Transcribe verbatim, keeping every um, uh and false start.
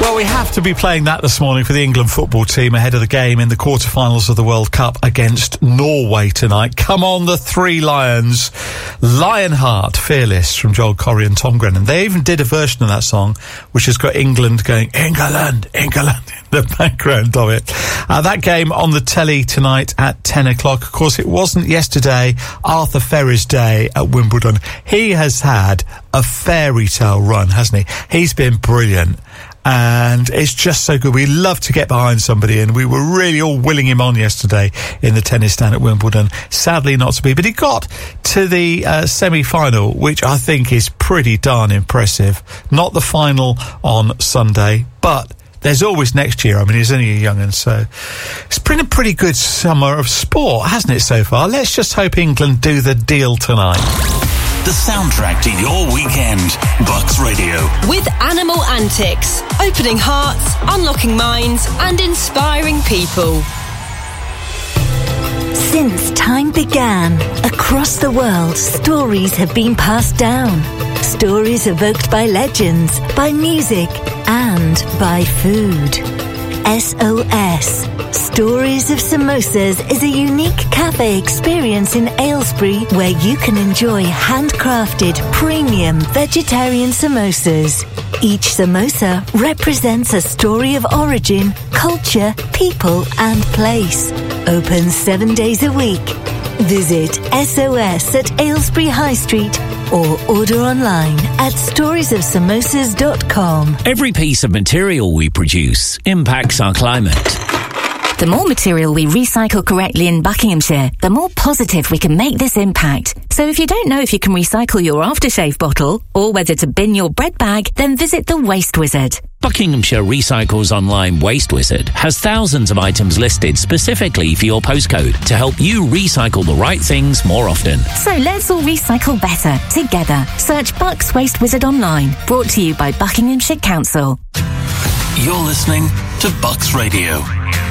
Well, we have to be playing that this morning for the England football team ahead of the game in the quarterfinals of the World Cup against Norway tonight. Come on, the Three Lions. Lionheart, Fearless from Joel Corry and Tom Grennan. They even did a version of that song, which has got England going, England, England, in the background of it. Uh, that game on the telly tonight at ten o'clock. Of course, it wasn't yesterday Arthur Ferry's day at Wimbledon. He has had a fairy tale run, hasn't he? He's been brilliant. And it's just so good. We love to get behind somebody, and we were really all willing him on yesterday in the tennis stand at Wimbledon. Sadly not to be, but he got to the uh, semi-final, which I think is pretty darn impressive. Not the final on Sunday, but there's always next year. I mean, he's only a young'un, so it's been a pretty good summer of sport, hasn't it, so far? Let's just hope England do the deal tonight. The soundtrack to your weekend. Bucks Radio. With Animal Antics. Opening hearts, unlocking minds, and inspiring people. Since time began, across the world, stories have been passed down. Stories evoked by legends, by music, and by food. S O S, Stories of Samosas, is a unique cafe experience in Aylesbury where you can enjoy handcrafted, premium vegetarian samosas. Each samosa represents a story of origin, culture, people, and place. Open seven days a week. Visit S O S at Aylesbury High Street or order online at stories of samosas dot com. Every piece of material we produce impacts our climate. The more material we recycle correctly in Buckinghamshire, the more positive we can make this impact. So if you don't know if you can recycle your aftershave bottle or whether to bin your bread bag, then visit the Waste Wizard. Buckinghamshire Recycles Online Waste Wizard has thousands of items listed specifically for your postcode to help you recycle the right things more often. So let's all recycle better together. Search Bucks Waste Wizard online. Brought to you by Buckinghamshire Council. You're listening to Bucks Radio.